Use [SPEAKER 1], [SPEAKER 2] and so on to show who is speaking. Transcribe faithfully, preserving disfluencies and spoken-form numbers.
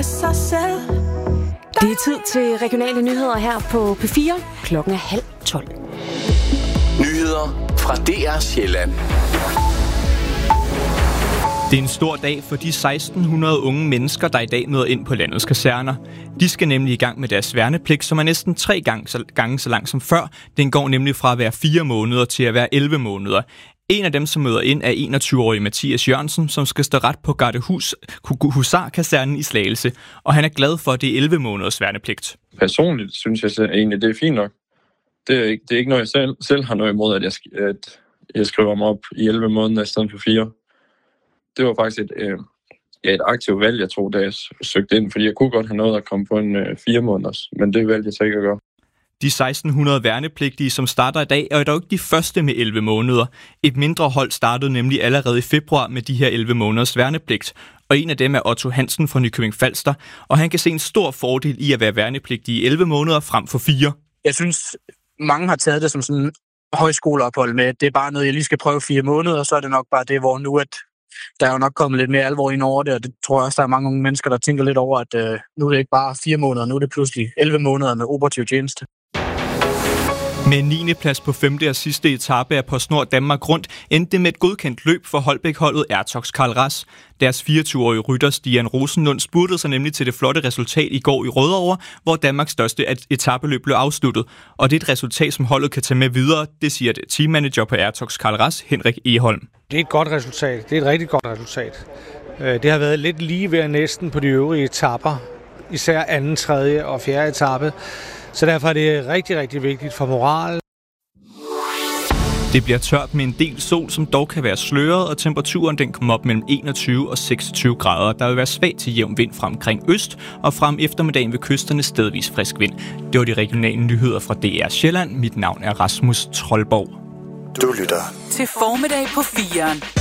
[SPEAKER 1] sig selv.
[SPEAKER 2] Det er tid til regionale nyheder her på P fire. Klokken er halv tolv.
[SPEAKER 3] Nyheder fra D R Sjælland.
[SPEAKER 4] Det er en stor dag for de seksten hundrede unge mennesker, der i dag møder ind på landets kaserner. De skal nemlig i gang med deres værnepligt, som er næsten tre gange så, gange så lang som før. Den går nemlig fra at være fire måneder til at være elleve måneder. En af dem, som møder ind, er enogtyve-årige Mathias Jørgensen, som skal stå ret på Gardehus Husar-kasernen i Slagelse. Og han er glad for, at det er elleve måneders værnepligt.
[SPEAKER 5] Personligt synes jeg egentlig, det er fint nok. Det er ikke, det er ikke noget, jeg selv, selv har noget imod, at jeg, at jeg skriver mig op i elleve måneder i stedet for fire. Det var faktisk et, øh, ja, et aktivt valg, jeg tror, da jeg søgte ind, fordi jeg kunne godt have noget at komme på en øh, fire måneders, men det valgte jeg så ikke at gøre.
[SPEAKER 4] De seksten hundrede værnepligtige, som starter i dag, er dog ikke de første med elleve måneder. Et mindre hold startede nemlig allerede i februar med de her elleve måneders værnepligt. Og en af dem er Otto Hansen fra Nykøbing Falster, og han kan se en stor fordel i at være værnepligtig i elleve måneder frem for fire.
[SPEAKER 6] Jeg synes, mange har taget det som sådan en højskoleophold med, at det er bare noget, jeg lige skal prøve fire måneder, og så er det nok bare det, hvor nu at der er jo nok kommet lidt mere alvor ind over det, og det tror jeg også, der er mange unge mennesker, der tænker lidt over, at øh, nu er det ikke bare fire måneder, nu er det pludselig elleve måneder med operativ tjeneste.
[SPEAKER 4] Med en niende plads på femte og sidste etape af PostNord Danmark Rundt endte det med et godkendt løb for Holbæk-holdet Airtox Carl Ras. Deres fireogtyve-årige rytter Stian Rosenlund spurtede sig nemlig til det flotte resultat i går i Rødovre, hvor Danmarks største etapeløb blev afsluttet. Og det er et resultat, som holdet kan tage med videre, det siger det teammanager på Airtox Carl Ras, Henrik Eholm.
[SPEAKER 7] Det er et godt resultat. Det er et rigtig godt resultat. Det har været lidt lige ved næsten på de øvrige etaper, især anden, tredje og fjerde etape. Så derfor er det rigtig, rigtig vigtigt for moral.
[SPEAKER 4] Det bliver tørt med en del sol, som dog kan være sløret, og temperaturen den kommer op mellem enogtyve og seksogtyve grader. Der vil være svag til jævn vind fra omkring øst, og frem eftermiddagen ved kysterne stedvis frisk vind. Det var de regionale nyheder fra D R Sjælland. Mit navn er Rasmus Troldborg.
[SPEAKER 3] Du lytter
[SPEAKER 1] til Formiddag på firen.